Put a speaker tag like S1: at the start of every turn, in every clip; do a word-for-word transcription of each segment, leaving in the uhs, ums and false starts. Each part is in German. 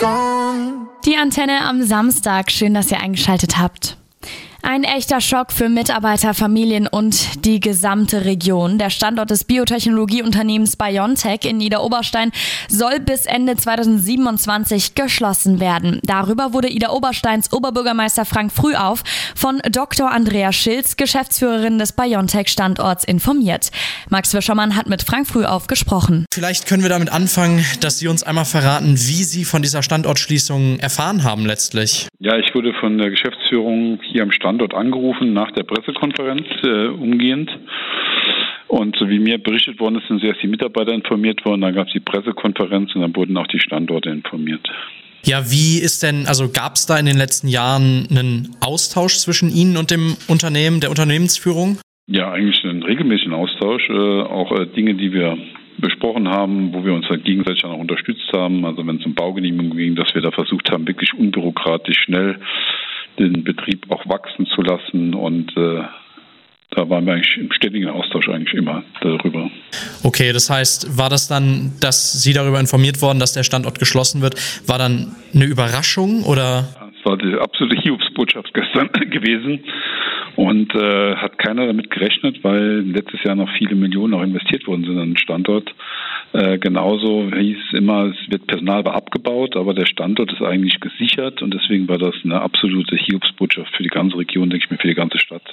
S1: gone.
S2: Die Antenne am Samstag. Schön, dass ihr eingeschaltet habt. Ein echter Schock für Mitarbeiter, Familien und die gesamte Region. Der Standort des Biotechnologieunternehmens BioNTech in Idar-Oberstein soll bis Ende zweitausendsiebenundzwanzig geschlossen werden. Darüber wurde Idar-Obersteins Oberbürgermeister Frank Frühauf von Doktor Andrea Schilz, Geschäftsführerin des BioNTech-Standorts, informiert. Max Wischermann hat mit Frank Frühauf gesprochen.
S3: Vielleicht können wir damit anfangen, dass Sie uns einmal verraten, wie Sie von dieser Standortschließung erfahren haben letztlich.
S4: Ja, ich wurde von der Geschäftsführung hier am Standort angerufen nach der Pressekonferenz äh, umgehend. Und so wie mir berichtet worden ist, sind zuerst die Mitarbeiter informiert worden, dann gab es die Pressekonferenz und dann wurden auch die Standorte informiert.
S3: Ja, wie ist denn, also gab es da in den letzten Jahren einen Austausch zwischen Ihnen und dem Unternehmen, der Unternehmensführung?
S4: Ja, eigentlich einen regelmäßigen Austausch, äh, auch äh, Dinge, die wir besprochen haben, wo wir uns halt gegenseitig auch unterstützt haben. Also wenn es um Baugenehmigungen ging, dass wir da versucht haben, wirklich unbürokratisch schnell den Betrieb auch wachsen zu lassen, und äh, da waren wir eigentlich im ständigen Austausch eigentlich immer darüber.
S3: Okay, das heißt, war das dann, dass Sie darüber informiert worden, dass der Standort geschlossen wird, war dann eine Überraschung oder?
S4: Das war die absolute Hiobsbotschaft gestern gewesen und äh, hat keiner damit gerechnet, weil letztes Jahr noch viele Millionen auch investiert worden sind an den Standort. Äh, genauso hieß es immer, es wird Personal abgebaut, aber der Standort ist eigentlich gesichert, und deswegen war das eine absolute Hiobsbotschaft für die ganze Region, denke ich mir, für die ganze Stadt.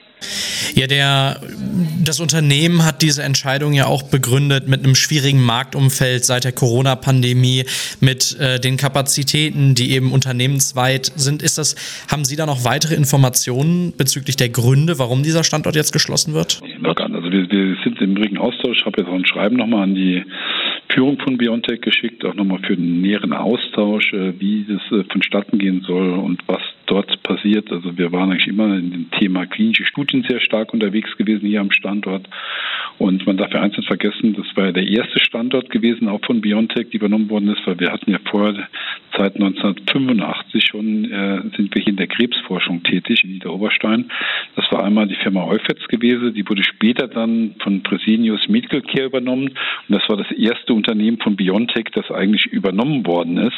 S3: Ja, der, das Unternehmen hat diese Entscheidung ja auch begründet mit einem schwierigen Marktumfeld seit der Corona-Pandemie, mit äh, den Kapazitäten, die eben unternehmensweit sind. Ist das, haben Sie da noch weitere Informationen bezüglich der Gründe, warum dieser Standort jetzt geschlossen wird?
S4: Also wir, wir sind im regen Austausch. Ich habe jetzt auch ein Schreiben nochmal an die Führung von BioNTech geschickt, auch nochmal für den näheren Austausch, wie das vonstatten gehen soll und was dort passiert. Also wir waren eigentlich immer in dem Thema klinische Studien sehr stark unterwegs gewesen hier am Standort. Und man darf ja eins nicht vergessen, das war ja der erste Standort gewesen, auch von BioNTech, die übernommen worden ist, weil wir hatten ja vorher, seit neunzehnhundertfünfundachtzig schon, äh, sind wir hier in der Krebsforschung tätig in Idar-Oberstein. Das war einmal die Firma Eufetz gewesen, die wurde später dann von Fresenius Medical Care übernommen. Und das war das erste Unternehmen von BioNTech, das eigentlich übernommen worden ist.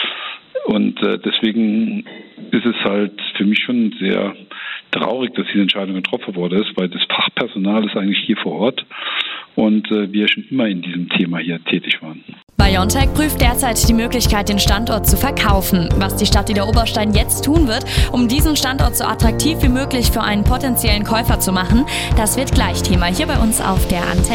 S4: Und äh, deswegen ist es halt für mich schon sehr traurig, dass diese Entscheidung getroffen worden ist, weil das Fachpersonal ist eigentlich hier vor Ort und äh, wir schon immer in diesem Thema hier tätig waren.
S2: BioNTech prüft derzeit die Möglichkeit, den Standort zu verkaufen. Was die Stadt Idar-Oberstein jetzt tun wird, um diesen Standort so attraktiv wie möglich für einen potenziellen Käufer zu machen, das wird gleich Thema hier bei uns auf der Antenne.